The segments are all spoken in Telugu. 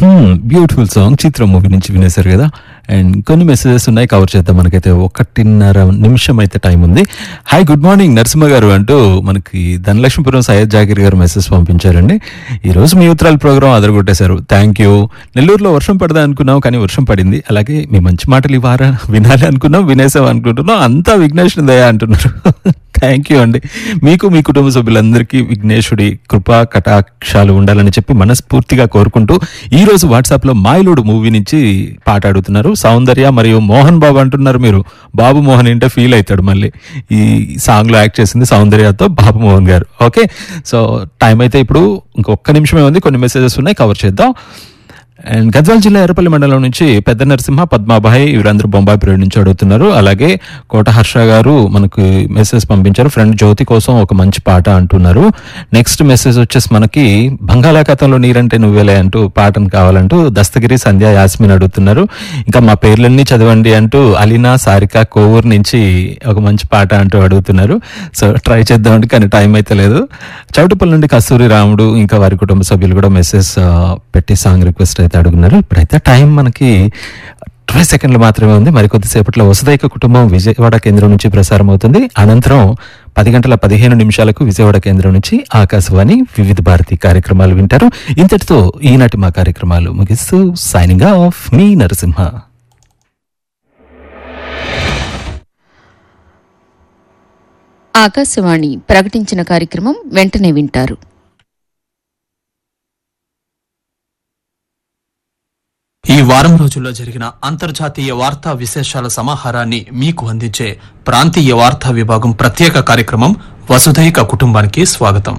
బ్యూటిఫుల్ సాంగ్ చిత్రం మూవీ నుంచి వినేశారు కదా. అండ్ కొన్ని మెసేజెస్ ఉన్నాయి, కవర్ చేద్దాం. మనకైతే 1.5 నిమిషం అయితే టైం ఉంది. హాయ్ గుడ్ మార్నింగ్ నరసింహ గారు అంటూ మనకి ధనలక్ష్మీపురం సయ్యద్ జాకీర్ గారు మెసేజ్ పంపించారండి. ఈరోజు మీ ఉత్తరాల ప్రోగ్రాం అదరగొట్టేశారు, థ్యాంక్ యూ. నెల్లూరులో వర్షం పడదా అనుకున్నాం, కానీ వర్షం పడింది. అలాగే మీ మంచి మాటలు ఇవ్వారా వినాలి అనుకున్నాం, వినేసాం అనుకుంటున్నాం. అంతా విఘ్నేశ్వరుని దయ అంటున్నారు. థ్యాంక్ యూ అండి. మీకు మీ కుటుంబ సభ్యులందరికీ విఘ్నేశుడి కృపా కటాక్షాలు ఉండాలని చెప్పి మనస్ఫూర్తిగా కోరుకుంటూ ఈ రోజు వాట్సాప్ లో మాయలుడు మూవీ నుంచి పాట అడుగుతున్నారు. సౌందర్య మరియు మోహన్ బాబు అంటున్నారు. మీరు బాబు మోహన్ అంటే ఫీల్ అవుతాడు. మళ్ళీ ఈ సాంగ్ లో యాక్ట్ చేసింది సౌందర్యతో బాబు మోహన్ గారు. ఓకే, సో టైం అయితే ఇప్పుడు ఇంకొక నిమిషమే ఉంది. కొన్ని మెసేజెస్ ఉన్నాయి, కవర్ చేద్దాం. అండ్ గద్వాల జిల్లా ఎర్రపల్లి మండలం నుంచి పెద్ద నరసింహ, పద్మాబాయి వీరందరూ బొంబాయి పీరియడ్ నుంచి అడుగుతున్నారు. అలాగే కోట హర్ష గారు మనకు మెసేజ్ పంపించారు, ఫ్రెండ్ జ్యోతి కోసం ఒక మంచి పాట అంటున్నారు. నెక్స్ట్ మెసేజ్ వచ్చేసి మనకి బంగాళాఖాతంలో నీరంటే నువ్వేలే అంటూ పాటను కావాలంటూ దస్తగిరి, సంధ్య, యాస్మిన్ అడుగుతున్నారు. ఇంకా మా పేర్లన్నీ చదవండి అంటూ అలీనా, సారిక కోవూరు నుంచి ఒక మంచి పాట అంటూ అడుగుతున్నారు. సో ట్రై చేద్దామండి, కానీ టైం అయితే లేదు. చౌటుపల్లి నుండి కస్తూరి రాముడు ఇంకా వారి కుటుంబ సభ్యులు కూడా మెసేజ్ పెట్టి సాంగ్ రిక్వెస్ట్ అయితే అడుగుతున్నారు. ఇప్పుడైతే టైం మనకి 20 సెకండ్లు మాత్రమే ఉంది. మరికొద్దిసేపట్లో వసుదైక కుటుంబం విజయవాడ కేంద్రం నుంచి ప్రసారం అవుతుంది. అనంతరం 10:15 విజయవాడ కేంద్రం నుంచి ఆకాశవాణి వివిధ భారతి కార్యక్రమాలు వింటారు. ఇంతటితో ఈనాటి మా కార్యక్రమాలు ముగిస్తూ సైనింగ్ ఆఫ్ మీ నరసింహ. ఆకాశవాణి ప్రకటించిన కార్యక్రమం వెంటనే వింటారు. ఈ వారం రోజుల్లో జరిగిన అంతర్జాతీయ వార్తా విశేషాల సమాహారాన్ని మీకు అందించే ప్రాంతీయ వార్తా విభాగం ప్రత్యేక కార్యక్రమం వసుధైక కుటుంబానికి స్వాగతం.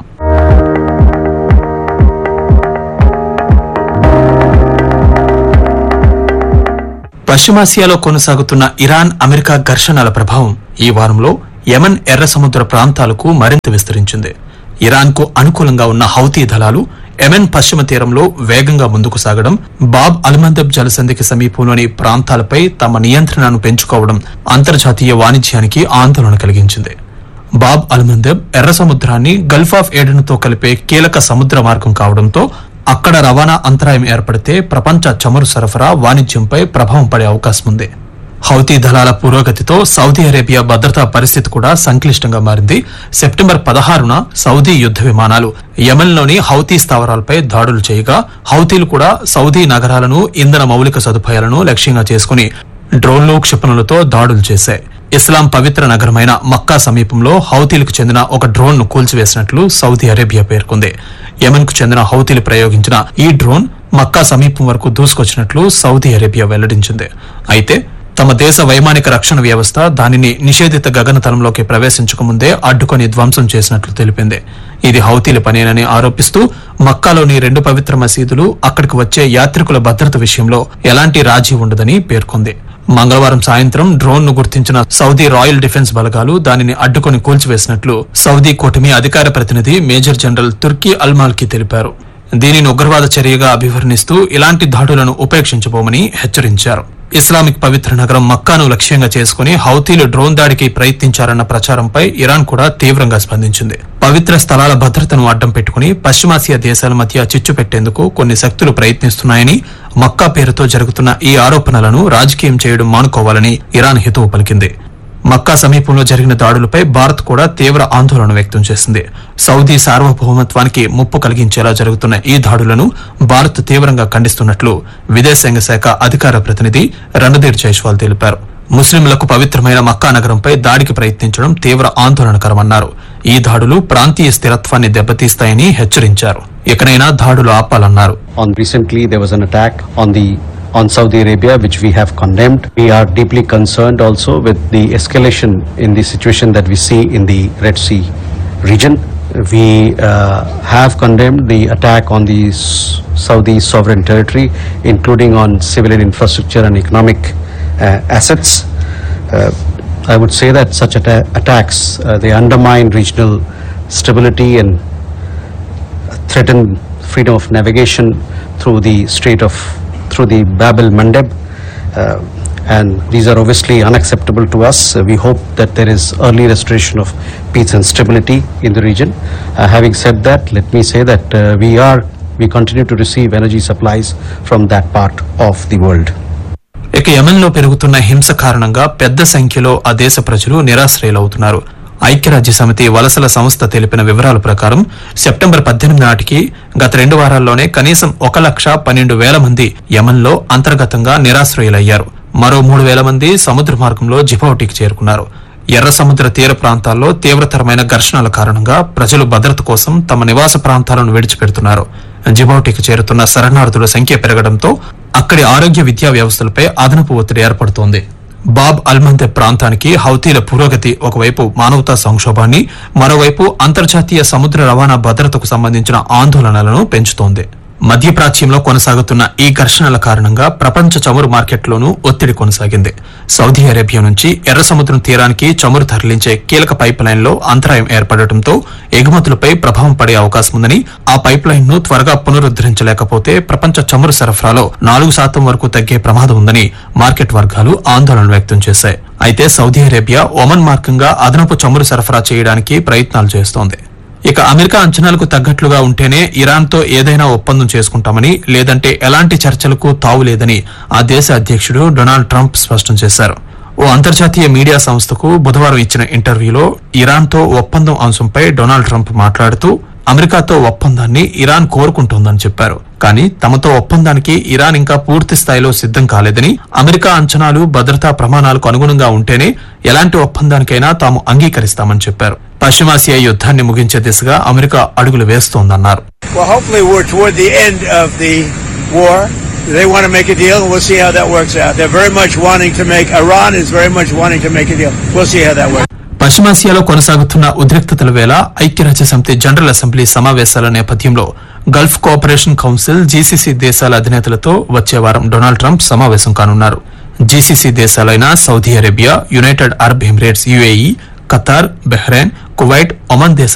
పశ్చిమాసియాలో కొనసాగుతున్న ఇరాన్ అమెరికా ఘర్షణల ప్రభావం ఈ వారంలో యెమెన్ ఎర్ర సముద్ర ప్రాంతాలకు మరింత విస్తరించింది. ఇరాన్ కు అనుకూలంగా ఉన్న హౌతీ దళాలు యెమెన్ పశ్చిమ తీరంలో వేగంగా ముందుకు సాగడం, బాబ్ అల్మందబ్ జలసంధికి సమీపంలోని ప్రాంతాలపై తమ నియంత్రణను పెంచుకోవడం అంతర్జాతీయ వాణిజ్యానికి ఆందోళన కలిగించింది. బాబ్ అల్మందబ్ ఎర్ర సముద్రాన్ని గల్ఫ్ ఆఫ్ ఏడెన్తో కలిపే కీలక సముద్ర మార్గం కావడంతో అక్కడ రవాణా అంతరాయం ఏర్పడితే ప్రపంచ చమురు సరఫరా వాణిజ్యంపై ప్రభావం పడే అవకాశం ఉంది. హౌతీ దళాల పురోగతితో సౌదీ అరేబియా భద్రతా పరిస్థితి కూడా సంక్లిష్టంగా మారింది. సెప్టెంబర్ 16న సౌదీ యుద్ద విమానాలు యెమెన్లోని హౌతీ స్థావరాలపై దాడులు చేయగా, హౌతీలు కూడా సౌదీ నగరాలను, ఇంధన మౌలిక సదుపాయాలను లక్ష్యంగా చేసుకుని డ్రోన్లు, క్షిపణులతో దాడులు చేశాయి. ఇస్లాం పవిత్ర నగరమైన మక్కా సమీపంలో హౌతీలకు చెందిన ఒక డ్రోన్ ను కూల్చివేసినట్లు సౌదీ అరేబియా పేర్కొంది. యెమెన్ కు చెందిన హౌతీలు ప్రయోగించిన ఈ డ్రోన్ మక్కా సమీపం వరకు దూసుకొచ్చినట్లు సౌదీ అరేబియా వెల్లడించింది. అయితే తమ దేశ వైమానిక రక్షణ వ్యవస్థ దానిని నిషేధిత గగనతలంలోకి ప్రవేశించకముందే అడ్డుకొని ధ్వంసం చేసినట్లు తెలిపింది. ఇది హౌతీల పనేనని ఆరోపిస్తూ మక్కాలోని 2 పవిత్ర మసీదులు, అక్కడికి వచ్చే యాత్రికుల భద్రత విషయంలో ఎలాంటి రాజీ ఉండదని పేర్కొంది. మంగళవారం సాయంత్రం డ్రోన్ ను గుర్తించిన సౌదీ రాయల్ డిఫెన్స్ బలగాలు దానిని అడ్డుకొని కూల్చివేసినట్లు సౌదీ కూటమి అధికార ప్రతినిధి మేజర్ జనరల్ తుర్కీ అల్మాల్కి తెలిపారు. దీనిని ఉగ్రవాద చర్యగా అభివర్ణిస్తూ ఇలాంటి దాడులను ఉపేక్షించబోమని హెచ్చరించారు. ఇస్లామిక్ పవిత్ర నగరం మక్కాను లక్ష్యంగా చేసుకుని హౌతీలు డ్రోన్ దాడికి ప్రయత్నించారన్న ప్రచారంపై ఇరాన్ కూడా తీవ్రంగా స్పందించింది. పవిత్ర స్థలాల భద్రతను అడ్డం పెట్టుకుని పశ్చిమాసియా దేశాల మధ్య చిచ్చు పెట్టేందుకు కొన్ని శక్తులు ప్రయత్నిస్తున్నాయని, మక్కా పేరుతో జరుగుతున్న ఈ ఆరోపణలను రాజకీయం చేయడం మానుకోవాలని ఇరాన్ హితవు పలికింది. మక్కా సమీపంలో జరిగిన దాడులపై భారత్ కూడా తీవ్ర ఆందోళన వ్యక్తం చేసింది. సౌదీ సార్వభౌమత్వానికి ముప్పు కలిగించేలా జరుగుతున్న ఈ దాడులను భారత్ తీవ్రంగా ఖండిస్తున్నట్లు విదేశాంగ శాఖ అధికార ప్రతినిధి రణధీర్ జైస్వాల్ తెలిపారు. ముస్లింలకు పవిత్రమైన మక్కా నగరంపై దాడికి ప్రయత్నించడం తీవ్ర ఆందోళనకరమన్నారు. ఈ దాడులు ప్రాంతీయ స్థిరత్వాన్ని దెబ్బతీస్తాయని హెచ్చరించారు. ఇకనైనా దాడులు ఆపాలన్నారు. On Saudi Arabia, which we have condemned. We are deeply concerned also with the escalation in the situation that we see in the Red Sea region. We have condemned the attack on the Saudi sovereign territory, including on civilian infrastructure and economic assets. I would say that such attacks they undermine regional stability and threaten freedom of navigation through the Bab el-Mandeb, and these are obviously unacceptable to us. We hope that there is early restoration of peace and stability in the region. Having said that, let me say that we are we continue to receive energy supplies from that part of the world. ఇక యెమెన్లో పెరుగుతున్న హింస కారణంగా పెద్ద సంఖ్యలో ఆ దేశ ప్రజలు నిరాశ్రయులవుతున్నారు. ఐక్యరాజ్య సమితి వలసల సంస్థ తెలిపిన వివరాల ప్రకారం సెప్టెంబర్ 18 నాటికి గత 2 వారాల్లోనే కనీసం 1,12,000 మంది యెమెన్లో అంతర్గతంగా నిరాశ్రయులయ్యారు. మరో 3,000 మంది సముద్ర మార్గంలో జిబౌటీకి చేరుకున్నారు. ఎర్ర సముద్ర తీర ప్రాంతాల్లో తీవ్రతరమైన ఘర్షణల కారణంగా ప్రజలు భద్రత కోసం తమ నివాస ప్రాంతాలను విడిచిపెడుతున్నారు. జిబౌటీకి చేరుతున్న శరణార్థుల సంఖ్య పెరగడంతో అక్కడి ఆరోగ్య విద్యా వ్యవస్థలపై అదనపు ఒత్తిడి ఏర్పడుతోంది. బాబ్ అల్మందెబ్ ప్రాంతానికి హౌతీల పురోగతి ఒకవైపు మానవతా సంక్షోభాన్ని, మరోవైపు అంతర్జాతీయ సముద్ర రవాణా భద్రతకు సంబంధించిన ఆందోళనలను పెంచుతోంది. మధ్యప్రాచ్యంలో కొనసాగుతున్న ఈ ఘర్షణల కారణంగా ప్రపంచ చమురు మార్కెట్లోనూ ఒత్తిడి కొనసాగింది. సౌదీ అరేబియా నుంచి ఎర్ర సముద్రం తీరానికి చమురు తరలించే కీలక పైప్ లైన్ లో అంతరాయం ఏర్పడటంతో ఎగుమతులపై ప్రభావం పడే అవకాశం ఉందని, ఆ పైప్ లైన్ ను త్వరగా పునరుద్దరించలేకపోతే ప్రపంచ చమురు సరఫరాలో 4% వరకు తగ్గే ప్రమాదం ఉందని మార్కెట్ వర్గాలు ఆందోళన వ్యక్తం చేశాయి. అయితే సౌదీ అరేబియా ఒమన్ మార్గంగా అదనపు చమురు సరఫరా చేయడానికి ప్రయత్నాలు చేస్తోంది. ఇక అమెరికా అంచనాలకు తగ్గట్లుగా ఉంటేనే ఇరాన్తో ఏదైనా ఒప్పందం చేసుకుంటామని, లేదంటే ఎలాంటి చర్చలకు తావులేదని ఆ దేశ అధ్యక్షుడు డొనాల్డ్ ట్రంప్ స్పష్టం చేశారు. ఓ అంతర్జాతీయ మీడియా సంస్థకు బుధవారం ఇచ్చిన ఇంటర్వ్యూలో ఇరాన్తో ఒప్పందం అంశంపై డొనాల్డ్ ట్రంప్ మాట్లాడుతూ అమెరికాతో ఒప్పందాన్ని ఇరాన్ కోరుకుంటోందని చెప్పారు. కానీ తమతో ఒప్పందానికి ఇరాన్ ఇంకా పూర్తి స్థాయిలో సిద్దం కాలేదని, అమెరికా అంచనాలు, భద్రతా ప్రమాణాలకు అనుగుణంగా ఉంటేనే ఎలాంటి ఒప్పందానికైనా తాము అంగీకరిస్తామని చెప్పారు. పశ్చిమాసియా యుద్ధాన్ని ముగించే దిశగా అమెరికా అడుగులు వేస్తోందన్నారు. They want to make a deal, and we'll see how that works out. They're very much wanting to make, Iran is very much wanting to make a deal. We'll see how that works. పశ్చిమాసియాలో కొనసాగుతున్న ఉద్రిక్తతల వేళ ఐక్యరాజ్య సమితి జనరల్ అసెంబ్లీ సమావేశాల నేపథ్యంలో గల్ఫ్ కోఆపరేషన్ కౌన్సిల్ జీసీసీ దేశాల అధినేతలతో వచ్చే వారం డొనాల్డ్ ట్రంప్ సమావేశం కానున్నారు. GCC దేశాలైన Saudi Arabia, United Arab Emirates UAE, Qatar, Bahrain, Kuwait, Oman దేశాల